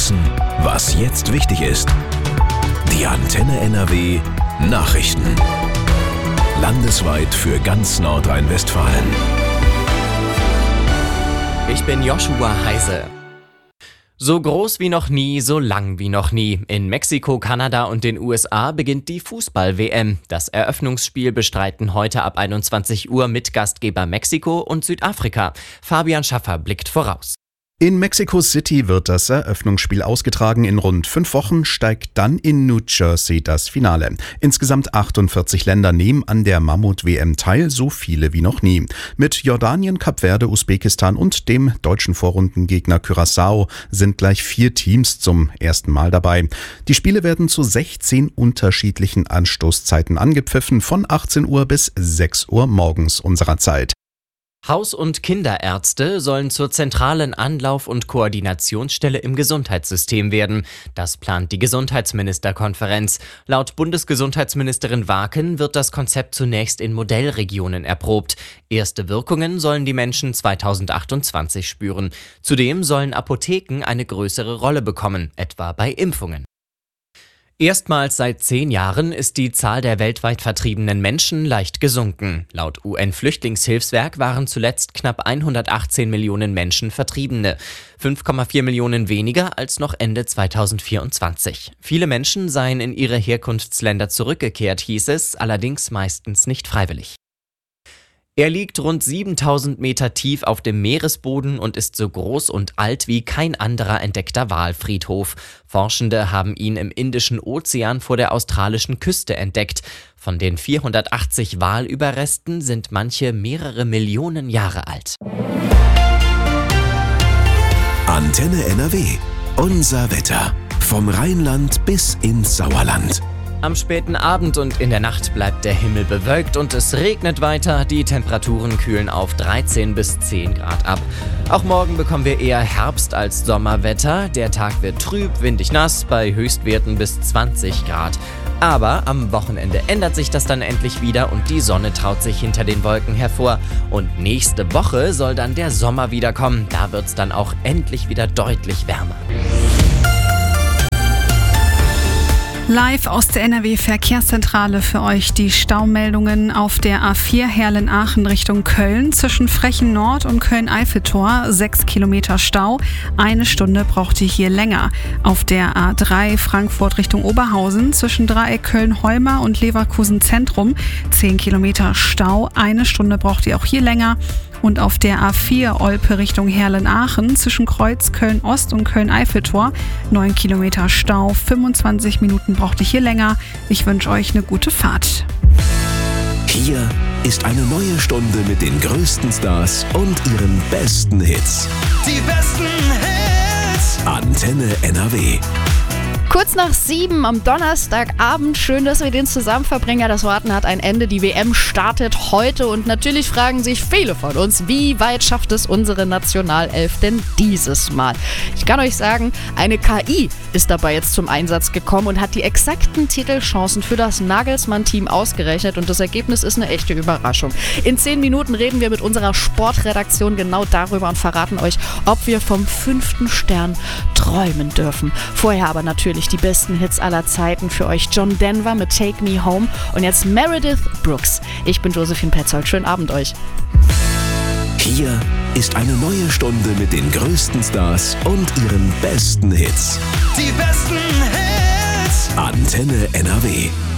wissen, was jetzt wichtig ist. Die Antenne NRW Nachrichten. Landesweit für ganz Nordrhein-Westfalen. Ich bin Joshua Heise. So groß wie noch nie, so lang wie noch nie. In Mexiko, Kanada und den USA beginnt die Fußball-WM. Das Eröffnungsspiel bestreiten heute ab 21 Uhr Mitgastgeber Mexiko und Südafrika. Fabian Schaffer blickt voraus. In Mexico City wird das Eröffnungsspiel ausgetragen. In rund 5 Wochen steigt dann in New Jersey das Finale. Insgesamt 48 Länder nehmen an der Mammut-WM teil, so viele wie noch nie. Mit Jordanien, Kap Verde, Usbekistan und dem deutschen Vorrundengegner Curaçao sind gleich 4 Teams zum ersten Mal dabei. Die Spiele werden zu 16 unterschiedlichen Anstoßzeiten angepfiffen, von 18 Uhr bis 6 Uhr morgens unserer Zeit. Haus- und Kinderärzte sollen zur zentralen Anlauf- und Koordinationsstelle im Gesundheitssystem werden. Das plant die Gesundheitsministerkonferenz. Laut Bundesgesundheitsministerin Waken wird das Konzept zunächst in Modellregionen erprobt. Erste Wirkungen sollen die Menschen 2028 spüren. Zudem sollen Apotheken eine größere Rolle bekommen, etwa bei Impfungen. Erstmals seit 10 Jahren ist die Zahl der weltweit vertriebenen Menschen leicht gesunken. Laut UN-Flüchtlingshilfswerk waren zuletzt knapp 118 Millionen Menschen Vertriebene. 5,4 Millionen weniger als noch Ende 2024. Viele Menschen seien in ihre Herkunftsländer zurückgekehrt, hieß es, allerdings meistens nicht freiwillig. Er liegt rund 7000 Meter tief auf dem Meeresboden und ist so groß und alt wie kein anderer entdeckter Walfriedhof. Forschende haben ihn im Indischen Ozean vor der australischen Küste entdeckt. Von den 480 Walüberresten sind manche mehrere Millionen Jahre alt. Antenne NRW. Unser Wetter. Vom Rheinland bis ins Sauerland. Am späten Abend und in der Nacht bleibt der Himmel bewölkt und es regnet weiter. Die Temperaturen kühlen auf 13 bis 10 Grad ab. Auch morgen bekommen wir eher Herbst- als Sommerwetter. Der Tag wird trüb, windig nass, bei Höchstwerten bis 20 Grad. Aber am Wochenende ändert sich das dann endlich wieder und die Sonne traut sich hinter den Wolken hervor. Und nächste Woche soll dann der Sommer wiederkommen. Da wird's dann auch endlich wieder deutlich wärmer. Live aus der NRW-Verkehrszentrale für euch die Staumeldungen auf der A4 Herlen-Aachen Richtung Köln. Zwischen Frechen Nord und Köln-Eiffeltor 6 Kilometer Stau. 1 Stunde braucht ihr hier länger. Auf der A3 Frankfurt Richtung Oberhausen zwischen Dreieck Köln-Holmer und Leverkusen Zentrum 10 Kilometer Stau. 1 Stunde braucht ihr auch hier länger. Und auf der A4 Olpe Richtung Herlen-Aachen zwischen Kreuz Köln-Ost und Köln-Eiffeltor 9 Kilometer Stau, 25 Minuten braucht ihr hier länger. Ich wünsche euch eine gute Fahrt. Hier ist eine neue Stunde mit den größten Stars und ihren besten Hits. Die besten Hits. Antenne NRW. Kurz nach 7 am Donnerstagabend. Schön, dass wir den zusammen verbringen. Ja, das Warten hat ein Ende. Die WM startet heute und natürlich fragen sich viele von uns, wie weit schafft es unsere Nationalelf denn dieses Mal? Ich kann euch sagen, eine KI ist dabei jetzt zum Einsatz gekommen und hat die exakten Titelchancen für das Nagelsmann-Team ausgerechnet und das Ergebnis ist eine echte Überraschung. In 10 Minuten reden wir mit unserer Sportredaktion genau darüber und verraten euch, ob wir vom 5. Stern träumen dürfen. Vorher aber natürlich die besten Hits aller Zeiten für euch. John Denver mit Take Me Home und jetzt Meredith Brooks. Ich bin Josephine Petzold. Schönen Abend euch. Hier ist eine neue Stunde mit den größten Stars und ihren besten Hits. Die besten Hits. Antenne NRW.